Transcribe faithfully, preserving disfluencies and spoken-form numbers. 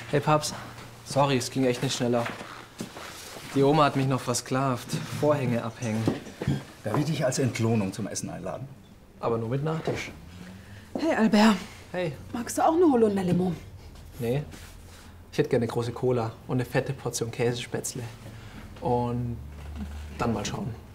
Hey Paps, sorry, es ging echt nicht schneller. Die Oma hat mich noch versklavt. Vorhänge abhängen. Darf ich dich als Entlohnung zum Essen einladen? Aber nur mit Nachtisch. Hey Albert, Hey, magst du auch eine Holunderlimo? nee. Ich hätte gerne eine große Cola und eine fette Portion Käsespätzle. Und dann mal schauen.